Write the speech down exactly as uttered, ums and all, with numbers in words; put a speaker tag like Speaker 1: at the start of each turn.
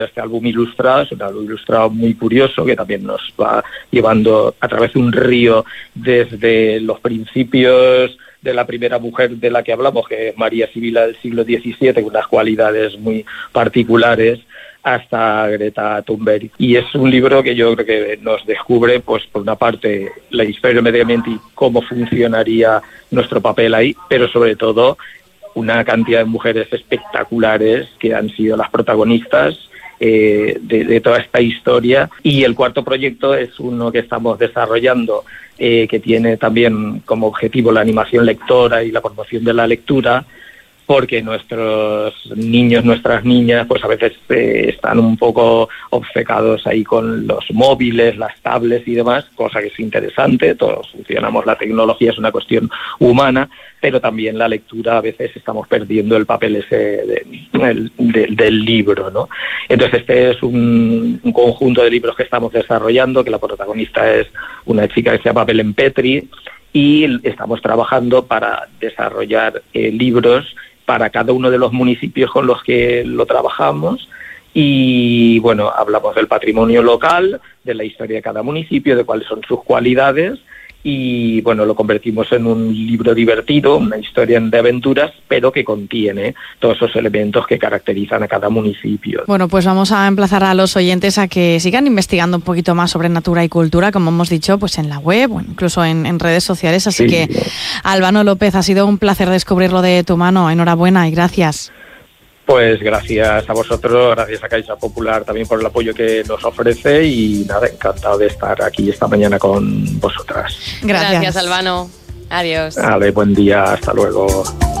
Speaker 1: Este álbum ilustrado es un álbum ilustrado muy curioso que también nos va llevando a través de un río desde los principios de la primera mujer de la que hablamos, que es María Sibila del siglo diecisiete, con unas cualidades muy particulares, hasta Greta Thunberg. Y es un libro que yo creo que nos descubre, pues por una parte, la historia del medio ambiente y cómo funcionaría nuestro papel ahí, pero sobre todo una cantidad de mujeres espectaculares que han sido las protagonistas eh, de, de toda esta historia. Y el cuarto proyecto es uno que estamos desarrollando, eh, que tiene también como objetivo la animación lectora y la promoción de la lectura, porque nuestros niños, nuestras niñas, pues a veces eh, están un poco obcecados ahí con los móviles, las tablets y demás, cosa que es interesante. Todos funcionamos, la tecnología es una cuestión humana, pero también la lectura a veces estamos perdiendo el papel ese de, el, de, del libro, ¿no? Entonces este es un, un conjunto de libros que estamos desarrollando, que la protagonista es una chica que se llama Belén Petri, y estamos trabajando para desarrollar eh, libros para cada uno de los municipios con los que lo trabajamos. Y bueno, hablamos del patrimonio local, de la historia de cada municipio, de cuáles son sus cualidades, y bueno, lo convertimos en un libro divertido, una historia de aventuras, pero que contiene todos esos elementos que caracterizan a cada municipio.
Speaker 2: Bueno, pues vamos a emplazar a los oyentes a que sigan investigando un poquito más sobre natura y cultura, como hemos dicho, pues en la web o incluso en, en redes sociales. Así sí. que, Albano López, ha sido un placer descubrirlo de tu mano. Enhorabuena y gracias.
Speaker 1: Pues gracias a vosotros, gracias a Caixa Popular también por el apoyo que nos ofrece, y nada, encantado de estar aquí esta mañana con vosotras.
Speaker 3: Gracias, gracias Albano. Adiós.
Speaker 1: Vale, buen día, hasta luego.